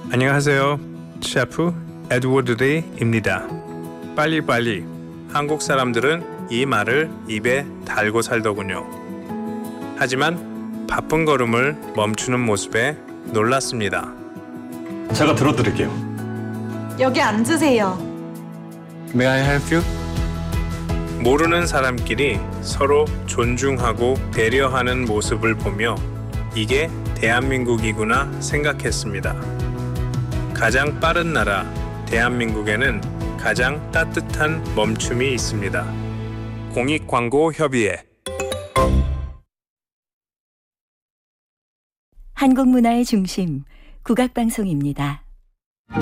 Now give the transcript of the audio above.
안녕하세요. 셰프 에드워드 레이입니다. 빨리빨리. 한국 사람들은 이 말을 입에 달고 살더군요. 하지만 바쁜 걸음을 멈추는 모습에 놀랐습니다. 제가 들어드릴게요. 여기 앉으세요. May I help you? 모르는 사람끼리 서로 존중하고 배려하는 모습을 보며 이게 대한민국이구나 생각했습니다. 가장 빠른 나라 대한민국에는 가장 따뜻한 멈춤이 있습니다. 공익광고협의회 한국 문화의 중심 국악방송입니다.